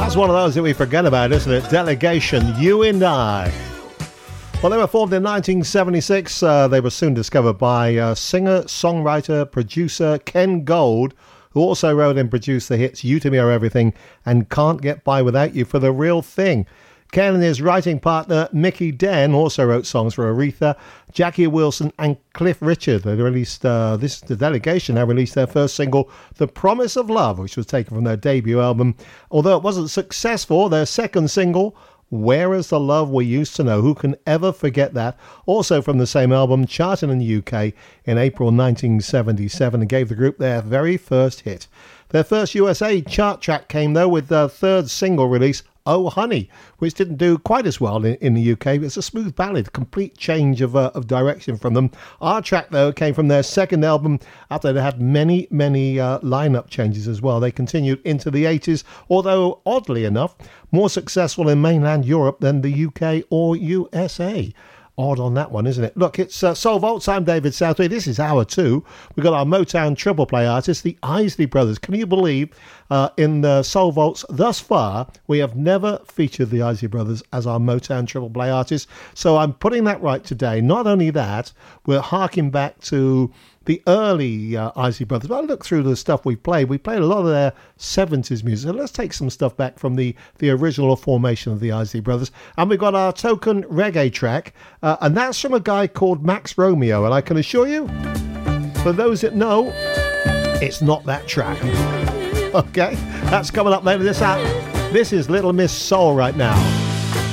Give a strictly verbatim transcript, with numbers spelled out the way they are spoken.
That's one of those that we forget about, isn't it? Delegation, You and I. Well, they were formed in nineteen seventy-six. Uh, they were soon discovered by uh, singer, songwriter, producer Ken Gold, who also wrote and produced the hits You To Me Are Everything and Can't Get By Without You for The Real Thing. Ken and his writing partner Mickey Den also wrote songs for Aretha, Jackie Wilson and Cliff Richard. They released uh, this. The Delegation now released their first single, The Promise of Love, which was taken from their debut album. Although it wasn't successful, their second single, Where Is the Love We Used to Know? Who can ever forget that? Also from the same album, charted in the U K in April nineteen seventy-seven and gave the group their very first hit. Their first U S A chart track came, though, with their third single release, Oh Honey, which didn't do quite as well in, in the U K. It's a smooth ballad, complete change of uh, of direction from them. Our track, though, came from their second album after they had many, many uh, lineup changes as well. They continued into the eighties, although, oddly enough, more successful in mainland Europe than the U K or U S A. Odd on that one, isn't it? Look, it's uh, Soul Vaults. I'm David Southway. This is hour two. We've got our Motown triple play artists, the Isley Brothers. Can you believe uh, in the Soul Vaults thus far, we have never featured the Isley Brothers as our Motown triple play artists? So I'm putting that right today. Not only that, we're harking back to the early uh, Isley Brothers. But I look through the stuff we played. We played a lot of their seventies music. So let's take some stuff back from the, the original formation of the Isley Brothers. And we've got our token reggae track. Uh, and that's from a guy called Max Romeo. And I can assure you, for those that know, it's not that track. Okay? That's coming up later this hour. This is Little Miss Soul right now.